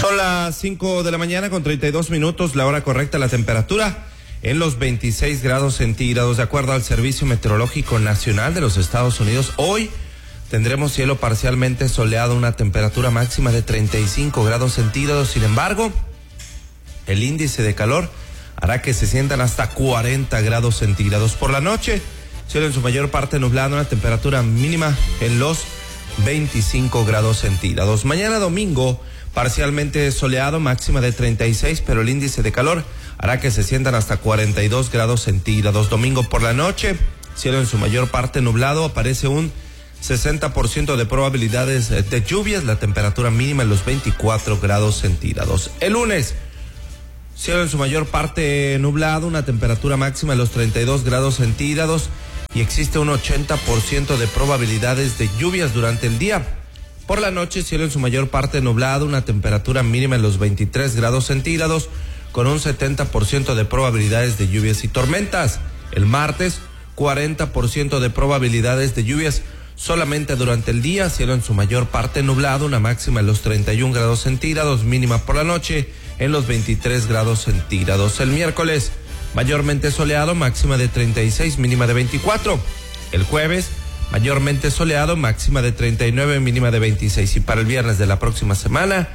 Son las 5 de la mañana con 32 minutos, la hora correcta, la temperatura en los 26 grados centígrados. De acuerdo al Servicio Meteorológico Nacional de los Estados Unidos, hoy tendremos cielo parcialmente soleado, una temperatura máxima de 35 grados centígrados. Sin embargo, el índice de calor hará que se sientan hasta 40 grados centígrados. Por la noche, cielo en su mayor parte nublado, una temperatura mínima en los 25 grados centígrados. Mañana domingo, parcialmente soleado, máxima de 36, pero el índice de calor hará que se sientan hasta 42 grados centígrados. Domingo por la noche, cielo en su mayor parte nublado, aparece un 60% de probabilidades de lluvias, la temperatura mínima en los 24 grados centígrados. El lunes, cielo en su mayor parte nublado, una temperatura máxima en los 32 grados centígrados y existe un 80% de probabilidades de lluvias durante el día. Por la noche, cielo en su mayor parte nublado, una temperatura mínima en los 23 grados centígrados con un 70% de probabilidades de lluvias y tormentas. El martes, 40% de probabilidades de lluvias solamente durante el día, cielo en su mayor parte nublado, una máxima en los 31 grados centígrados, mínima por la noche en los 23 grados centígrados. El miércoles, mayormente soleado, máxima de 36, mínima de 24. El jueves, mayormente soleado, máxima de 39, mínima de 26. Y para el viernes de la próxima semana,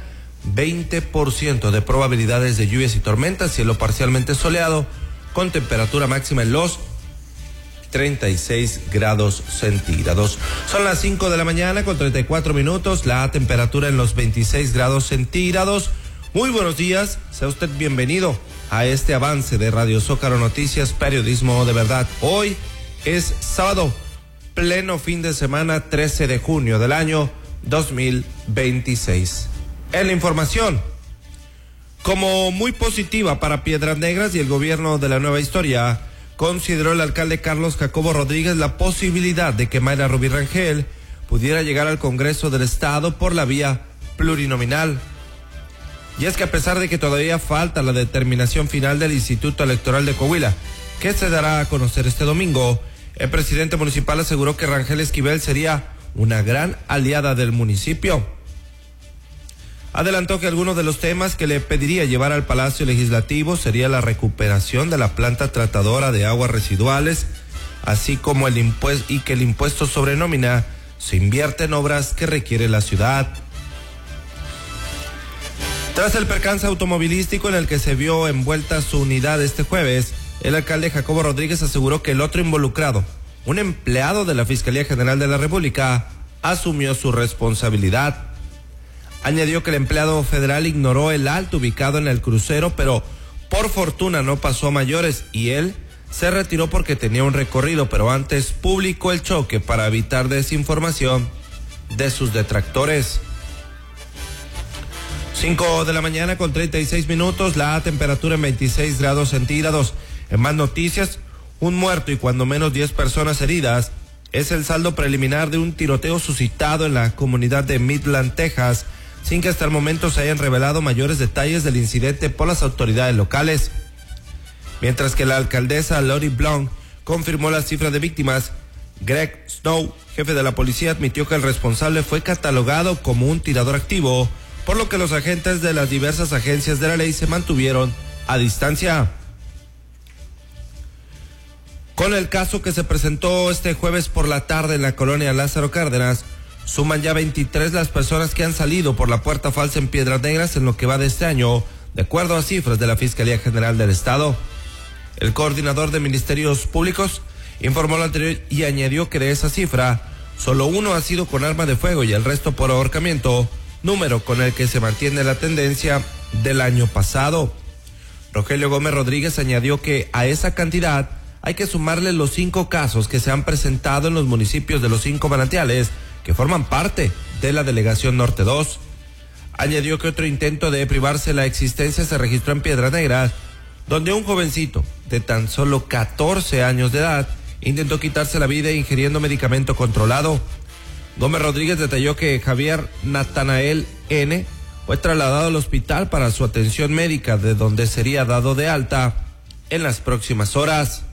20% de probabilidades de lluvias y tormentas, cielo parcialmente soleado, con temperatura máxima en los 36 grados centígrados. Son las 5 de la mañana con 34 minutos, la temperatura en los 26 grados centígrados. Muy buenos días, sea usted bienvenido a este avance de Radio Zócalo Noticias, periodismo de verdad. Hoy es sábado, pleno fin de semana, 13 de junio del año 2026. En la información, como muy positiva para Piedras Negras y el gobierno de la nueva historia, consideró el alcalde Carlos Jacobo Rodríguez la posibilidad de que Mayra Rubí Rangel pudiera llegar al Congreso del Estado por la vía plurinominal. Y es que a pesar de que todavía falta la determinación final del Instituto Electoral de Coahuila, que se dará a conocer este domingo, el presidente municipal aseguró que Rangel Esquivel sería una gran aliada del municipio. Adelantó que algunos de los temas que le pediría llevar al Palacio Legislativo sería la recuperación de la planta tratadora de aguas residuales, así como el impuesto sobre nómina se invierte en obras que requiere la ciudad. Tras el percance automovilístico en el que se vio envuelta su unidad este jueves, el alcalde Jacobo Rodríguez aseguró que el otro involucrado, un empleado de la Fiscalía General de la República, asumió su responsabilidad. Añadió que el empleado federal ignoró el alto ubicado en el crucero, pero por fortuna no pasó a mayores y él se retiró porque tenía un recorrido, pero antes publicó el choque para evitar desinformación de sus detractores. 5 de la mañana con 36 minutos, la temperatura en 26 grados centígrados. En más noticias, un muerto y cuando menos 10 personas heridas es el saldo preliminar de un tiroteo suscitado en la comunidad de Midland, Texas, sin que hasta el momento se hayan revelado mayores detalles del incidente por las autoridades locales. Mientras que la alcaldesa Lori Blount confirmó la cifra de víctimas, Greg Snow, jefe de la policía, admitió que el responsable fue catalogado como un tirador activo, por lo que los agentes de las diversas agencias de la ley se mantuvieron a distancia. Con el caso que se presentó este jueves por la tarde en la colonia Lázaro Cárdenas, suman ya 23 las personas que han salido por la puerta falsa en Piedras Negras en lo que va de este año, de acuerdo a cifras de la Fiscalía General del Estado. El coordinador de Ministerios Públicos informó lo anterior y añadió que de esa cifra, solo uno ha sido con arma de fuego y el resto por ahorcamiento, número con el que se mantiene la tendencia del año pasado. Rogelio Gómez Rodríguez añadió que a esa cantidad hay que sumarle los 5 casos que se han presentado en los municipios de los 5 manantiales que forman parte de la Delegación Norte 2. Añadió que otro intento de privarse la existencia se registró en Piedras Negras, donde un jovencito de tan solo 14 años de edad intentó quitarse la vida ingiriendo medicamento controlado. Gómez Rodríguez detalló que Javier Natanael N. fue trasladado al hospital para su atención médica, de donde sería dado de alta en las próximas horas.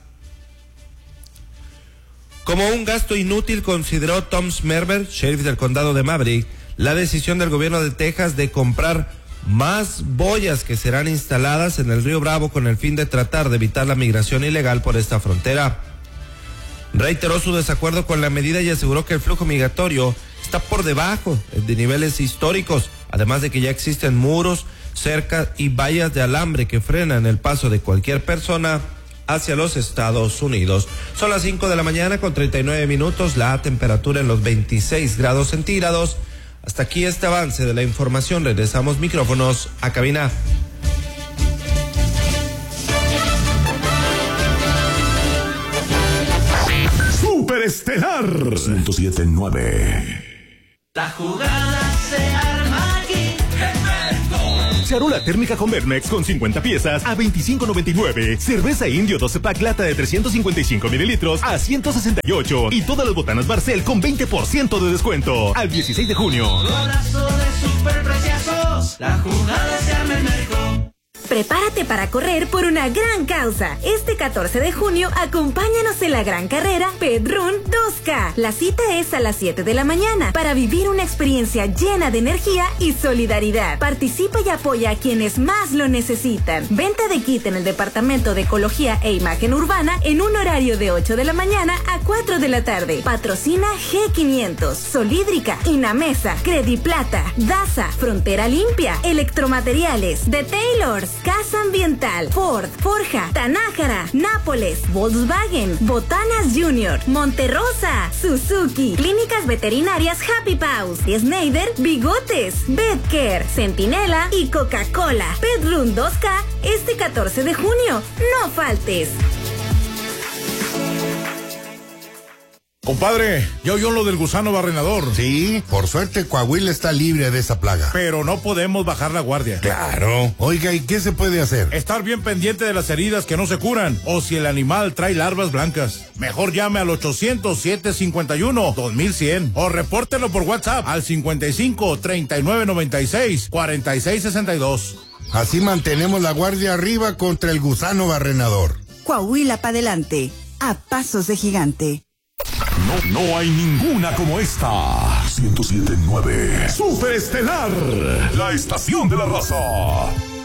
Como un gasto inútil, consideró Tom Smerber, sheriff del condado de Maverick, la decisión del gobierno de Texas de comprar más boyas que serán instaladas en el río Bravo con el fin de tratar de evitar la migración ilegal por esta frontera. Reiteró su desacuerdo con la medida y aseguró que el flujo migratorio está por debajo de niveles históricos, además de que ya existen muros, cercas y vallas de alambre que frenan el paso de cualquier persona hacia los Estados Unidos. Son las 5 de la mañana con 39 minutos, la temperatura en los 26 grados centígrados. Hasta aquí este avance de la información. Regresamos micrófonos a cabina. Superestelar 107.9. La jugada se arma aquí. Charola térmica con Vermex con 50 piezas a $25.99. Cerveza Indio 12 pack lata de 355 mililitros a $168. Y todas las botanas Barcel con 20% de descuento. Al 16 de junio. Golazo de superpreciosos. La jugada se arma en México. Prepárate para correr por una gran causa. Este 14 de junio, acompáñanos en la gran carrera Pedrún 2K. La cita es a las 7 de la mañana para vivir una experiencia llena de energía y solidaridad. Participa y apoya a quienes más lo necesitan. Venta de kit en el Departamento de Ecología e Imagen Urbana en un horario de 8 de la mañana a 4 de la tarde. Patrocina G500, Solídrica, Inamesa, Crediplata, Daza, Frontera Limpia, Electromateriales, The Taylors, Casa Ambiental, Ford, Forja, Tanájara, Nápoles, Volkswagen, Botanas Junior, Monterrosa, Suzuki, Clínicas Veterinarias Happy Paws, Schneider, Bigotes, Betcare, Centinela y Coca-Cola. Pedrún 2K este 14 de junio. No faltes. Compadre, ¿ya oyó lo del gusano barrenador? Sí, por suerte Coahuila está libre de esa plaga. Pero no podemos bajar la guardia. Claro. Oiga, ¿y qué se puede hacer? Estar bien pendiente de las heridas que no se curan o si el animal trae larvas blancas. Mejor llame al 800-751-2100 o repórtelo por WhatsApp al 55-3996-4662. Así mantenemos la guardia arriba contra el gusano barrenador. Coahuila para adelante, a pasos de gigante. No hay ninguna como esta. 107.9. Superestelar, la estación de la raza.